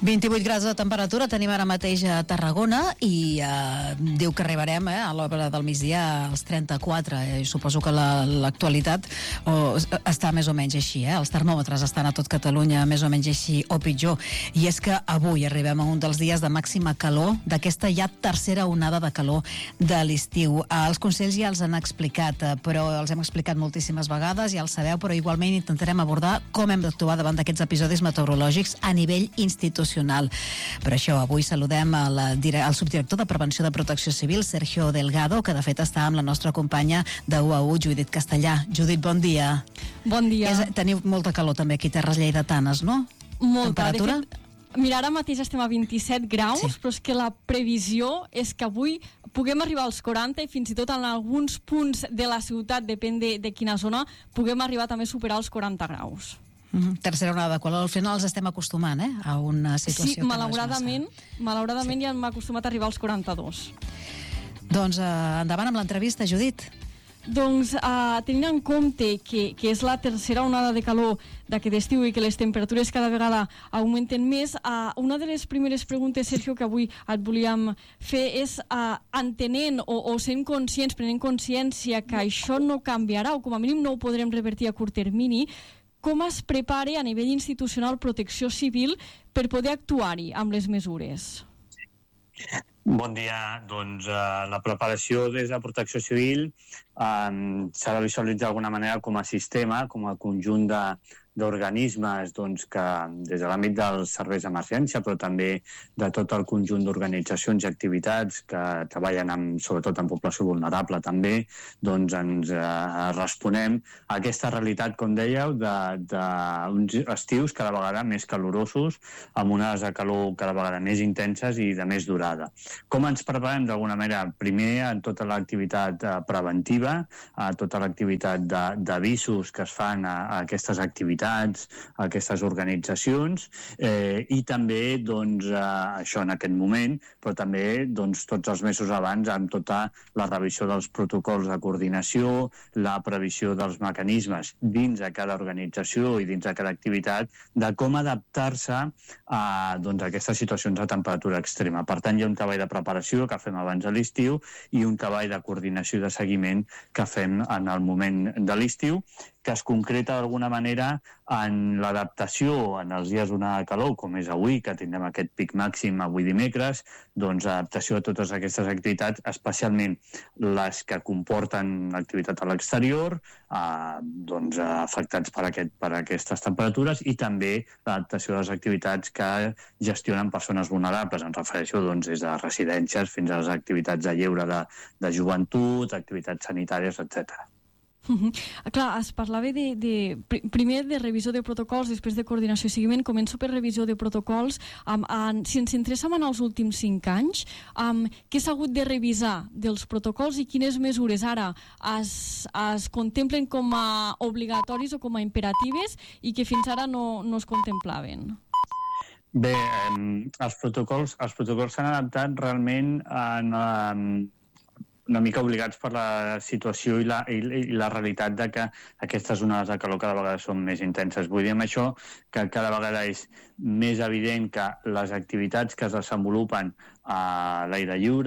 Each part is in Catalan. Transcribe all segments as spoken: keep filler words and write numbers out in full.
vint-i-vuit graus de temperatura tenim ara mateix a Tarragona i eh, diu que arribarem eh, a l'hora del migdia als trenta-quatre. Eh, suposo que la, l'actualitat oh, està més o menys així, eh? Els termòmetres estan a tot Catalunya més o menys així o pitjor. I és que avui arribem a un dels dies de màxima calor d'aquesta ja tercera onada de calor de l'estiu. Eh, els consells ja els han explicat, eh, però els hem explicat moltíssimes vegades, ja els sabeu, però igualment intentarem abordar com hem d'actuar davant d'aquests episodis meteorològics a nivell institucional. Per això avui saludem al, al subdirector de Prevenció de Protecció Civil, Sergio Delgado, que de fet està amb la nostra companya de U A U, Judit Castellà. Judit, bon dia. Bon dia. És, teniu molta calor també aquí a Terres Lleidatanes, no? Molta. Temperatura? De fet, mira, ara mateix estem a vint-i-set graus, sí. Però és que la previsió és que avui puguem arribar als quaranta i fins i tot en alguns punts de la ciutat, depèn de, de quina zona, puguem arribar també a superar els quaranta graus. Mm-hmm. Tercera onada, quan al final els estem acostumant eh, a una situació sí, que malauradament, no és massa. malauradament sí. Ja hem acostumat a arribar als quaranta-dos. Doncs eh, endavant amb l'entrevista, Judit. Doncs uh, tenint en compte que, que és la tercera onada de calor d'aquest estiu i que les temperatures cada vegada augmenten més, uh, una de les primeres preguntes, Sergio, que avui et volíem fer és, uh, entenent o, o sent conscients, prenent consciència que això no canviarà o com a mínim no ho podrem revertir a curt termini, com es prepara a nivell institucional Protecció Civil per poder actuar-hi amb les mesures? Bon dia. Doncs eh, la preparació des de Protecció Civil eh, s'ha de visualitzar d'alguna manera com a sistema, com a conjunt de d'organismes doncs, que des de l'àmbit dels serveis d'emergència, però també de tot el conjunt d'organitzacions i activitats que treballen amb, sobretot en població vulnerable també, doncs ens eh, responem a aquesta realitat, com dèieu, d'uns estius cada vegada més calorosos, amb unes de calor cada vegada més intenses i de més durada. Com ens preparem d'alguna manera? Primer en tota l'activitat eh, preventiva, a tota l'activitat d'avisos que es fan a, a aquestes activitats, a aquestes organitzacions eh, i també doncs, eh, això en aquest moment, però també doncs, tots els mesos abans amb tota la revisió dels protocols de coordinació, la previsió dels mecanismes dins de cada organització i dins de cada activitat de com adaptar-se a, doncs, a aquestes situacions de temperatura extrema. Per tant, hi ha un treball de preparació que fem abans de l'estiu i un treball de coordinació i de seguiment que fem en el moment de l'estiu, que es concreta d'alguna manera en l'adaptació en els dies d'una calor, com és avui, que tindrem aquest pic màxim avui dimecres, doncs adaptació a totes aquestes activitats, especialment les que comporten activitat a l'exterior, eh, doncs afectats per, aquest, per aquestes temperatures, i també l'adaptació de les activitats que gestionen persones vulnerables. Em refereixo doncs, des de residències fins a les activitats de lleure de, de joventut, activitats sanitàries, etcètera. Uh-huh. Clar, es parlava de, de, primer de revisió de protocols, després de coordinació i seguiment. Començo per revisió de protocols. Um, en, si ens centréssim en els últims cinc anys, um, què s'ha hagut de revisar dels protocols i quines mesures ara es, es contemplen com a obligatoris o com a imperatives i que fins ara no, no es contemplaven? Bé, eh, els protocols els protocols s'han adaptat realment en... en una mica obligats per la situació i la, i, i la realitat de que aquestes onades de calor cada vegada són més intenses. Vull dir amb això que cada vegada és més evident que les activitats que es desenvolupen a l'aire lliure,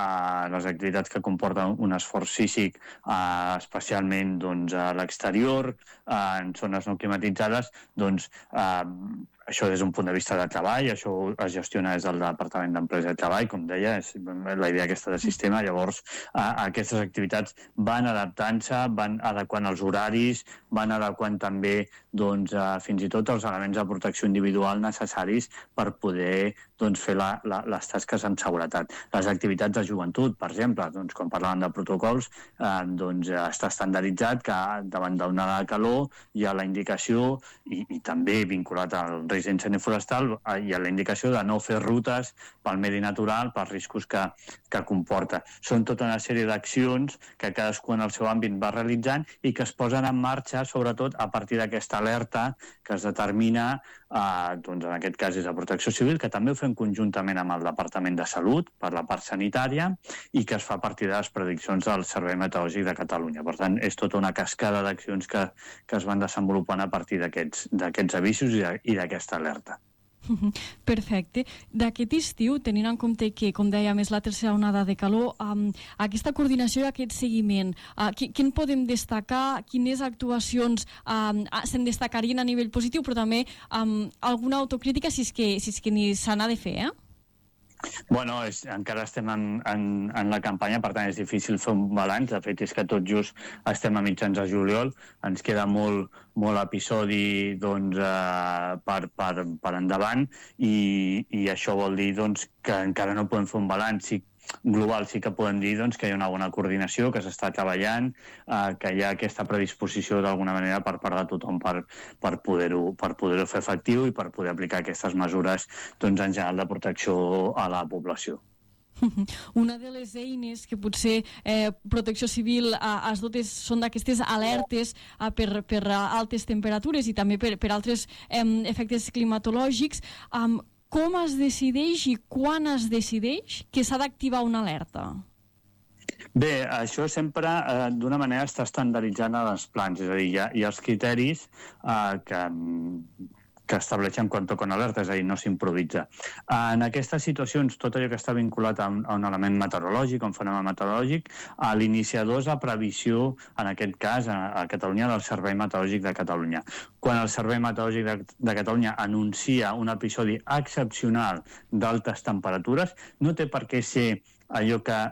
a les activitats que comporten un esforç físic, a, especialment doncs, a l'exterior, a, en zones no climatitzades, doncs a, això des d'un punt de vista de treball, això es gestiona des del Departament d'Empresa i Treball, com deia, és la idea aquesta de sistema. Llavors, a, a aquestes activitats van adaptant-se, van adequant els horaris, van adequant també doncs, a, fins i tot els elements de protecció individual necessaris per poder doncs, fer la, la, les tasques amb seguretat. Les activitats de joventut, per exemple, doncs, quan parlàvem de protocols, eh, doncs, està estandarditzat que davant d'una onada de calor hi ha la indicació, i, i també vinculat al risc d'incendi forestal, hi ha la indicació de no fer rutes pel medi natural, pels riscos que, que comporta. Són tota una sèrie d'accions que cadascú en el seu àmbit va realitzant i que es posen en marxa, sobretot a partir d'aquesta alerta que es determina, eh, doncs en aquest cas és de Protecció Civil, que també ho fem conjuntament amb el Departament de Salut per la part sanitària i que es fa a partir de les prediccions del Servei Meteorològic de Catalunya. Per tant, és tota una cascada d'accions que, que es van desenvolupant a partir d'aquests d'aquests avisos i d'aquesta alerta. Perfecte. D'aquest estiu, tenint en compte que, com dèiem, és la tercera onada de calor, um, aquesta coordinació i aquest seguiment, uh, qui, quin podem destacar, quines actuacions um, se'n destacarien a nivell positiu, però també um, alguna autocrítica si és que, si és que ni se n'ha de fer, eh? Bueno, és, encara estem en, en, en la campanya, per tant és difícil fer un balanç. De fet, és que tot just estem a mitjans de juliol, ens queda molt, molt episodi doncs, eh, per, per, per endavant i, i això vol dir doncs, que encara no podem fer un balanç. Sí, global sí que podem dir doncs, que hi ha una bona coordinació, que s'està treballant, eh, que hi ha aquesta predisposició d'alguna manera per part de tothom per, per poder-ho per poder-ho fer efectiu i per poder aplicar aquestes mesures doncs, en general de protecció a la població. Una de les eines que potser eh, Protecció Civil eh, es dotes són d'aquestes alertes eh, per, per altes temperatures i també per, per altres eh, efectes climatològics. Um, Com es decideix i quan es decideix que s'ha d'activar una alerta? Bé, això sempre eh, d'una manera està estandarditzant a les plans, és a dir, hi ha, hi ha els criteris eh, que, que estableixen quan toca una alerta, és a dir, no s'improvisa. En aquestes situacions, tot allò que està vinculat a un, a un element meteorològic, a un fenomen meteorològic, a l'iniciador és la previsió, en aquest cas, a, a Catalunya, del Servei Meteorològic de Catalunya. Quan el Servei Meteorològic de, de Catalunya anuncia un episodi excepcional d'altes temperatures, no té per què ser allò que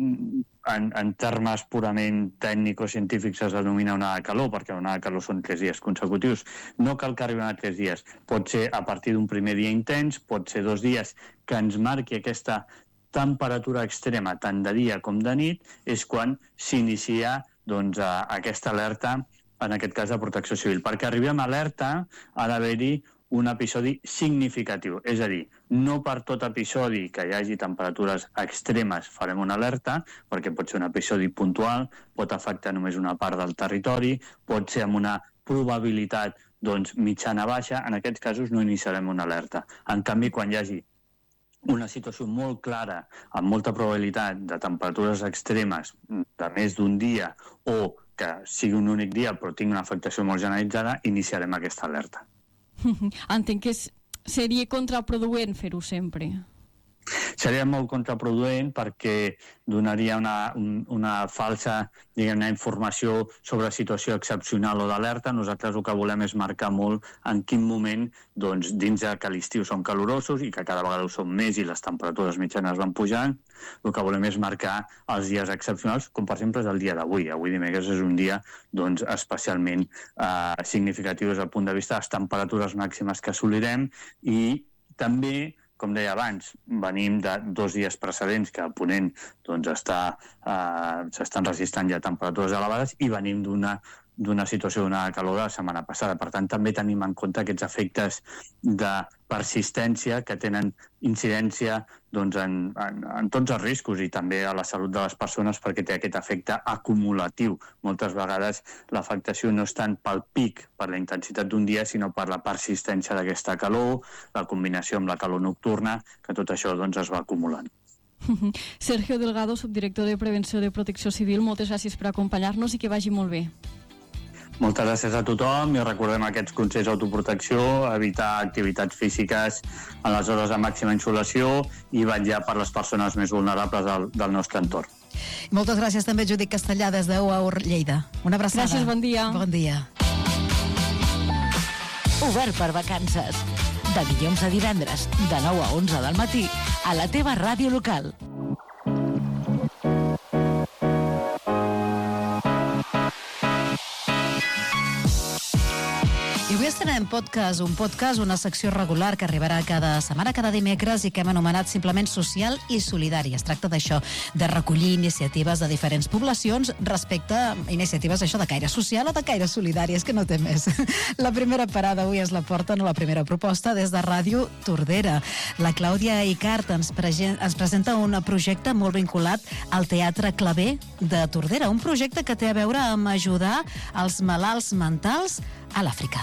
en, en termes purament tècnico-científics es denomina onada de calor, perquè onada de calor són tres dies consecutius. No cal que arribin a tres dies. Pot ser a partir d'un primer dia intens, pot ser dos dies que ens marqui aquesta temperatura extrema, tant de dia com de nit, és quan s'inicia doncs, aquesta alerta, en aquest cas de Protecció Civil. Perquè arribem a alerta ha d'haver-hi un episodi significatiu. És a dir, no per tot episodi que hi hagi temperatures extremes farem una alerta, perquè pot ser un episodi puntual, pot afectar només una part del territori, pot ser amb una probabilitat doncs, mitjana-baixa. En aquests casos no iniciarem una alerta. En canvi, quan hi hagi una situació molt clara, amb molta probabilitat de temperatures extremes de més d'un dia o que sigui un únic dia però tingui una afectació molt generalitzada, iniciarem aquesta alerta. Entenc que seria contraproduent fer-ho sempre. Seria molt contraproduent perquè donaria una, un, una falsa diguem-ne, informació sobre situació excepcional o d'alerta. Nosaltres el que volem és marcar molt en quin moment, doncs, dins de que l'estiu són calorosos i que cada vegada ho són més i les temperatures mitjanes van pujant, el que volem és marcar els dies excepcionals, com per exemple és el dia d'avui. Avui dimecres és un dia doncs, especialment eh, significatiu des del punt de vista de les temperatures màximes que assolirem i també, com deia abans, venim de dos dies precedents que a Ponent doncs, està, eh, s'estan registrant ja temperatures elevades i venim d'una d'una situació d'una calor de la setmana passada. Per tant, també tenim en compte aquests efectes de persistència que tenen incidència doncs, en, en, en tots els riscos i també a la salut de les persones perquè té aquest efecte acumulatiu. Moltes vegades l'afectació no és tant pel pic, per la intensitat d'un dia, sinó per la persistència d'aquesta calor, la combinació amb la calor nocturna, que tot això doncs, es va acumulant. Sergio Delgado, subdirector de Prevenció de Protecció Civil, moltes gràcies per acompanyar-nos i que vagi molt bé. Moltes gràcies a tothom i recordem aquests consells d'autoprotecció, evitar activitats físiques en les hores de màxima insolació i vetllar per les persones més vulnerables del, del nostre entorn. Moltes gràcies també, Judit Castellà, des d'U A U Lleida. Una abraçada. Gràcies, bon dia. Bon dia. Obert per vacances. De dilluns a divendres, de nou a onze del matí, a la teva ràdio local. I avui estrenem podcast, un podcast, una secció regular que arribarà cada setmana, cada dimecres, i que hem anomenat simplement Social i Solidari. Es tracta d'això, de recollir iniciatives de diferents poblacions respecte a iniciatives això de caire social o de caire solidari, és que no té més. La primera parada avui es la porten, o la primera proposta, des de Ràdio Tordera. La Clàudia Icart ens, pregen, ens presenta un projecte molt vinculat al Teatre Claver de Tordera, un projecte que té a veure amb ajudar els malalts mentals a l'Àfrica.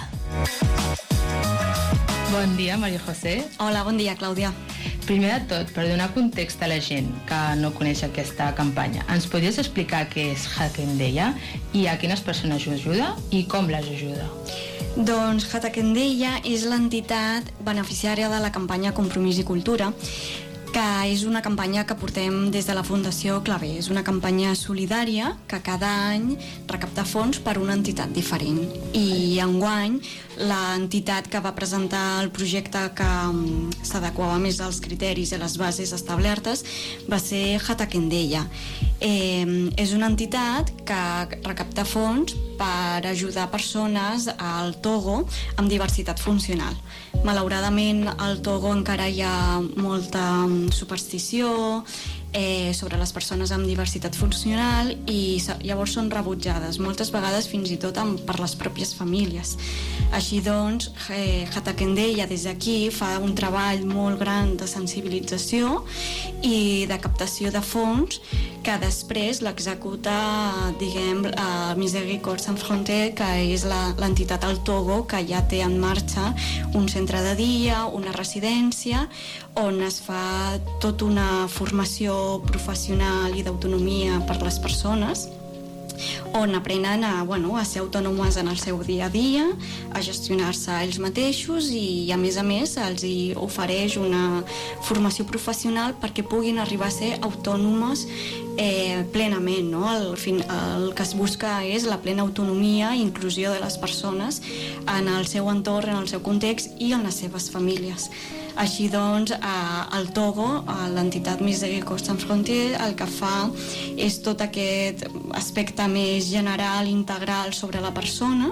Bon dia, Maria José. Hola, bon dia, Clàudia. Primer de tot, per donar context a la gent que no coneix aquesta campanya, ens podries explicar què és Jaquendeia i a quines persones ajuda i com les ajuda? Doncs Hatakendeia és l'entitat beneficiària de la campanya Compromís i Cultura, que és una campanya que portem des de la Fundació Clavé. És una campanya solidària que cada any recapta fons per una entitat diferent. I enguany l'entitat que va presentar el projecte que s'adequava més als criteris i a les bases establertes va ser Hatakendeia. Eh, és una entitat que recapta fons per ajudar persones al Togo amb diversitat funcional. Malauradament al Togo encara hi ha molta superstició eh, sobre les persones amb diversitat funcional i llavors són rebutjades, moltes vegades fins i tot amb, per les pròpies famílies. Així doncs, eh, Hatakendeia des d'aquí fa un treball molt gran de sensibilització i de captació de fons que després l'executa, diguem, a Miséricorde Sans Frontières, que és l'entitat al Togo que ja té en marxa un centre de dia, una residència, on es fa tota una formació professional i d'autonomia per les persones, on aprenen a, bueno, a ser autònomes en el seu dia a dia, a gestionar-se ells mateixos i, a més a més, els hi ofereix una formació professional perquè puguin arribar a ser autònomes eh, plenament, no? El, fin, el que es busca és la plena autonomia i inclusió de les persones en el seu entorn, en el seu context i en les seves famílies. Així doncs, al Togo, l'entitat Miséricorde Sans Frontières, el que fa és tot aquest aspecte més general, integral sobre la persona,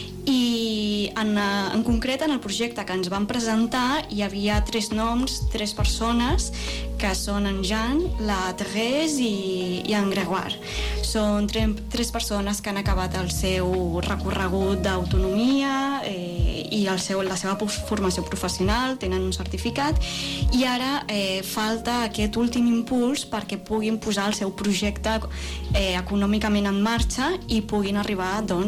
i en, en concret en el projecte que ens van presentar hi havia tres noms, tres persones que són en Jean, la Thérèse i, i en Grégoire. Són tre, tres persones que han acabat el seu recorregut d'autonomia eh, i el seu, la seva formació professional, tenen un certificat i ara eh, falta aquest últim impuls perquè puguin posar el seu projecte eh, econòmicament en marxa i puguin arribar doncs,